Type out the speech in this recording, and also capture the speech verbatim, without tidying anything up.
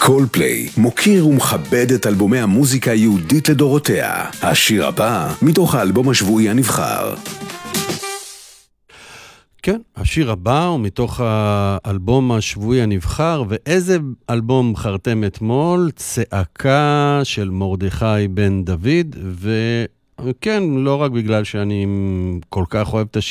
קולפליי מוקיר ומכבד את אלבומי המוזיקה היהודית לדורותיה. השיר הבא מתוך האלבום השבועי הנבחר. כן, השיר הבא הוא מתוך האלבום השבועי הנבחר, ואיזה אלבום בחרתם אתמול? צעקה של מרדכי בן דוד, וכן, לא רק בגלל שאני כל כך אוהב את השיר,